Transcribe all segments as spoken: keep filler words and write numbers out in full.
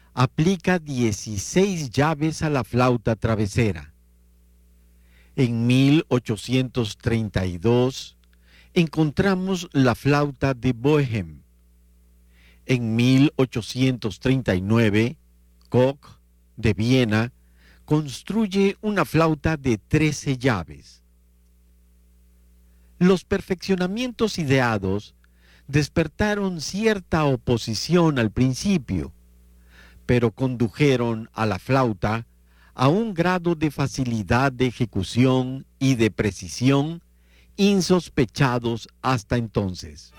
aplica dieciséis llaves a la flauta travesera. En mil ochocientos treinta y dos encontramos la flauta de Boehm. En mil ochocientos treinta y nueve, Koch, de Viena, construye una flauta de trece llaves. Los perfeccionamientos ideados despertaron cierta oposición al principio, pero condujeron a la flauta a un grado de facilidad de ejecución y de precisión insospechados hasta entonces.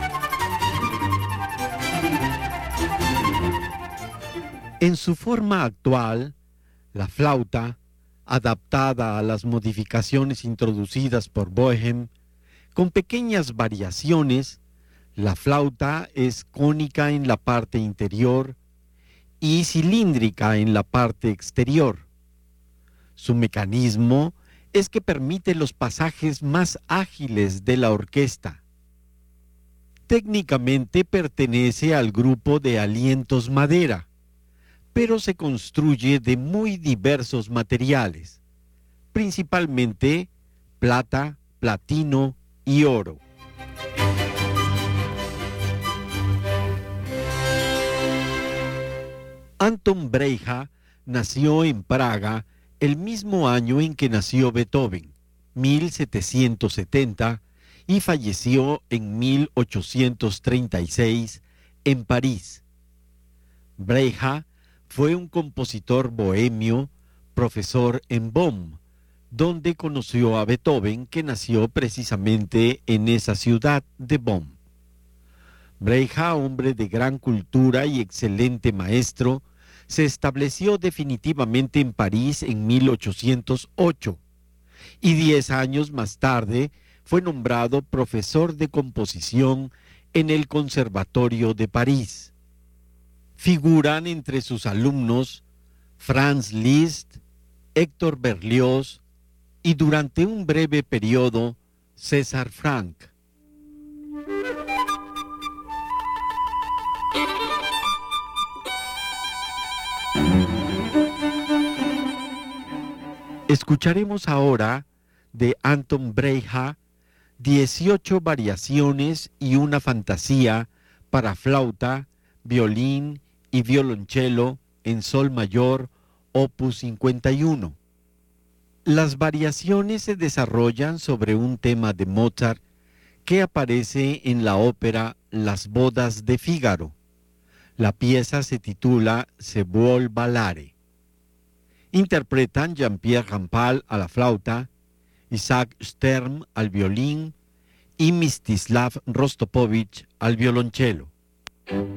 En su forma actual, la flauta, adaptada a las modificaciones introducidas por Boehm, con pequeñas variaciones, la flauta es cónica en la parte interior y cilíndrica en la parte exterior. Su mecanismo es que permite los pasajes más ágiles de la orquesta. Técnicamente pertenece al grupo de alientos madera, pero se construye de muy diversos materiales, principalmente plata, platino y oro. Anton Breja nació en Praga el mismo año en que nació Beethoven, mil setecientos setenta, y falleció en mil ochocientos treinta y seis en París. Breja fue un compositor bohemio, profesor en Bonn, donde conoció a Beethoven, que nació precisamente en esa ciudad de Bonn. Breja, hombre de gran cultura y excelente maestro, se estableció definitivamente en París en mil ochocientos ocho y diez años más tarde fue nombrado profesor de composición en el Conservatorio de París. Figuran entre sus alumnos Franz Liszt, Héctor Berlioz y durante un breve periodo César Franck. Escucharemos ahora de Anton Breja dieciocho variaciones y una fantasía para flauta, violín y violonchelo en sol mayor, opus cincuenta y uno. Las variaciones se desarrollan sobre un tema de Mozart que aparece en la ópera Las bodas de Fígaro. La pieza se titula Se vuol ballare. Interpretan Jean-Pierre Rampal a la flauta, Isaac Stern al violín y Mstislav Rostropovich al violonchelo.